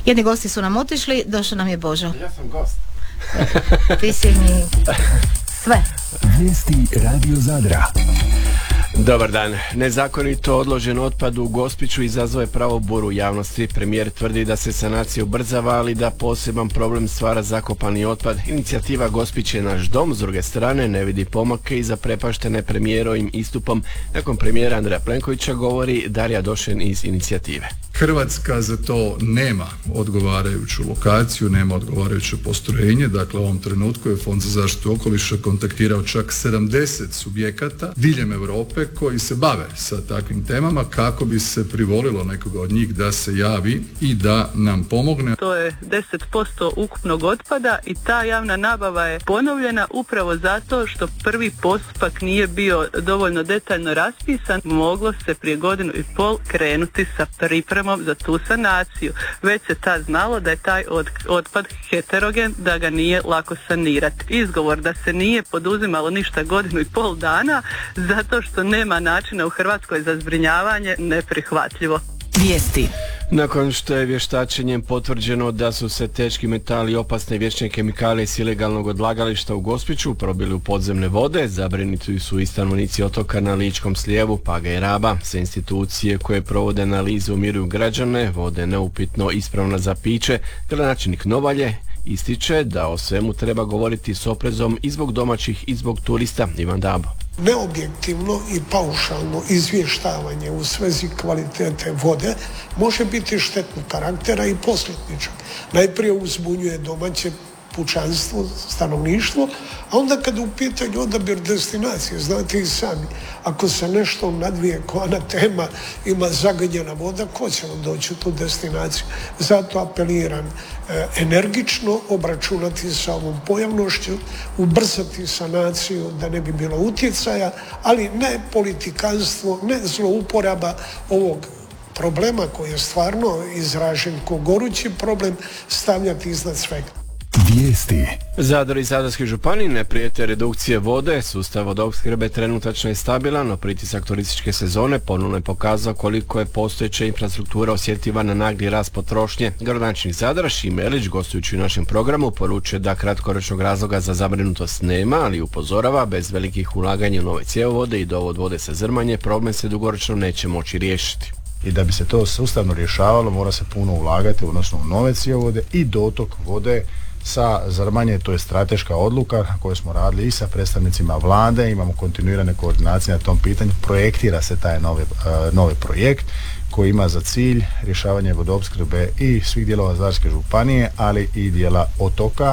Jedni gosti su nam otišli, došao nam je Božo. Ja sam gost. Ti si mi sve. Vijesti Radio Zadra. Dobar dan. Nezakonito odložen otpad u Gospiću izazvao je pravu buru u javnosti. Premijer tvrdi da se sanacija ubrzava, ali da poseban problem stvara zakopani otpad. Inicijativa Gospić je naš dom, s druge strane ne vidi pomake i zaprepaštene premijerovim istupom. Nakon premijera Andreja Plenkovića govori Darija Došen iz inicijative. Hrvatska za to nema odgovarajuću lokaciju, nema odgovarajuće postrojenje. Dakle, u ovom trenutku je Fond za zaštitu okoliša kontaktirao čak 70 subjekata diljem Europe koji se bave sa takvim temama kako bi se privolilo nekoga od njih da se javi i da nam pomogne. To je 10% ukupnog otpada i ta javna nabava je ponovljena upravo zato što prvi postupak nije bio dovoljno detaljno raspisan. Moglo se prije 1.5 godina krenuti sa pripremom za tu sanaciju. Već se tad znalo da je taj otpad heterogen, da ga nije lako sanirati. Izgovor da se nije poduzimalo ništa 1.5 dana zato što nema načina u Hrvatskoj za zbrinjavanje, neprihvatljivo. Vijesti. Nakon što je vještačenjem potvrđeno da su se teški metali i opasne vječne kemikalije s ilegalnog odlagališta u Gospiću probili u podzemne vode, zabrinuti su i stanovnici otoka na Ličkom slijevu, Paga i Raba. Sve institucije koje provode analize umiruju građane, vode neupitno ispravna za piće. Gradonačelnik Novalje ističe da o svemu treba govoriti s oprezom i zbog domaćih i zbog turista. Ivan Dabo. Neobjektivno i paušalno izvještavanje u svezi kvalitete vode može biti štetnog karaktera i posljedičan. Najprije uzbunjuje domaće pučanstvo, stanovništvo, a onda kad u pitanju odabir destinacije, znate i sami, ako se nešto nadvije koja na tema ima zagađena voda, ko će vam doći u tu destinaciju? Zato apeliram energično obračunati sa ovom pojavnošću, ubrzati sanaciju da ne bi bilo utjecaja, ali ne politikanstvo, ne zlouporaba ovog problema koji je stvarno izražen kao gorući problem stavljati iznad svega. Vijesti. Zadar i Zadarske županije ne prijete redukcije vode, sustav vodoopskrbe trenutačno je stabilan, no pritisak turističke sezone ponovno je pokazao koliko je postojeća infrastruktura osjetljiva na nagli rast potrošnje. Gradonačelnik Zadra Šime Erlić, gostujući u našem programu, poručuje da kratkoročnog razloga za zabrinutost nema, ali upozorava bez velikih ulaganja u nove cjevovode i dovod vode sa Zrmanje problem se dugoročno neće moći riješiti. I da bi se to sustavno rješavalo mora se puno ulagati, odnosno u nove cjevovode i dotok vode sa Zrmanje. To je strateška odluka koju smo radili i sa predstavnicima vlade, imamo kontinuirane koordinacije na tom pitanju, projektira se taj novi projekt koji ima za cilj rješavanje vodoopskrbe i svih dijelova Zadarske županije, ali i dijela otoka.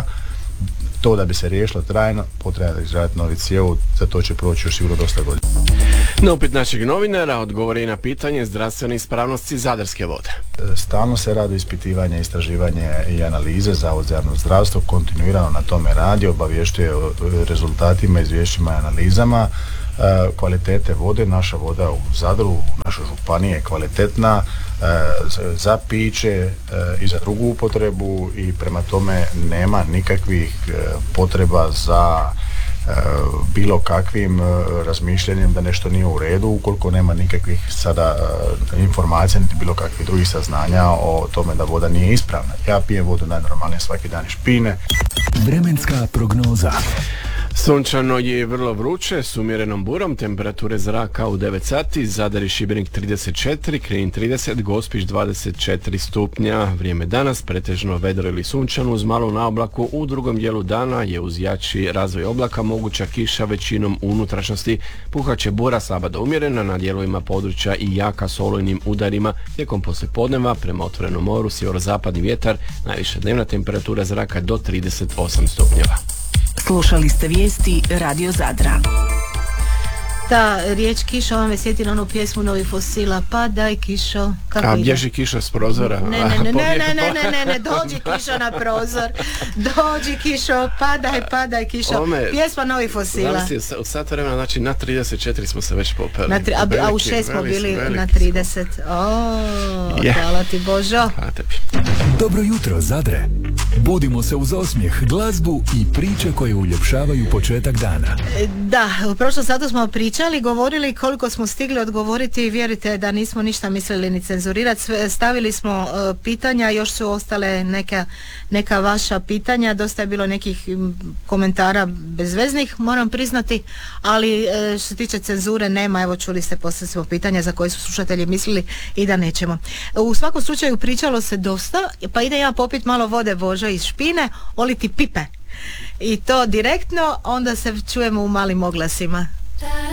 To da bi se riješilo trajno, potrebno da izraditi novi cjevovod, za to će proći još sigurno dosta godina. Na upit našeg novinara odgovori na pitanje zdravstvene ispravnosti Zadarske vode. Stalno se radi ispitivanje, istraživanje i analize. Zavod za javno zdravstvo kontinuirano na tome radi, obavještuje o rezultatima, izvješćima i analizama kvalitete vode. Naša voda u Zadru, u našoj županiji je kvalitetna za piće i za drugu upotrebu i prema tome nema nikakvih potreba za bilo kakvim razmišljanjem da nešto nije u redu ukoliko nema nikakvih sada informacija niti bilo kakvih drugih saznanja o tome da voda nije ispravna. Ja pijem vodu najnormalnije svaki dan iz špine. Vremenska prognoza. Sunčano je vrlo vruće s umjerenom burom, temperature zraka u 9 sati, Zadar i Šibenik 34, Knin 30, Gospić 24 stupnja. Vrijeme danas pretežno vedro ili sunčano uz malu naoblaku, u drugom dijelu dana je uz jači razvoj oblaka moguća kiša većinom u unutrašnjosti. Puhaće bura slaba do umjerena, na dijelovima područja i jaka s olujnim udarima. Tijekom poslijepodneva prema otvorenom moru sjeverozapadni vjetar, najviša dnevna temperatura zraka do 38 stupnjeva. Slušali ste vijesti Radio Zadra. Ta riječ kiša vam me sjeti na onu pjesmu Novih Fosila. Pa daj kišo. A bježi kiša s prozora. Ne, dođi kišo na prozor. Dođi kišo, padaj kišo. Pjesma Novih Fosila. U sat vremena, znači na 34 smo se već popeli. A u 6 smo bili na 30. Hvala ti Božo. Hvala tebi. Dobro jutro Zadre. Budimo se uz osmijeh, glazbu i priče koje uljepšavaju početak dana. Da, u prošlom satu smo pričali pričali, govorili, koliko smo stigli odgovoriti, vjerujte da nismo ništa mislili ni cenzurirati, stavili smo pitanja, još su ostale neka vaša pitanja, dosta je bilo nekih komentara bezveznih, moram priznati, ali što se tiče cenzure nema, evo čuli ste, poslije smo pitanja za koje su slušatelji mislili i da nećemo. U svakom slučaju pričalo se dosta, pa ide ja popit malo vode Božo iz špine, oliti pipe. I to direktno, onda se čujemo u malim oglasima.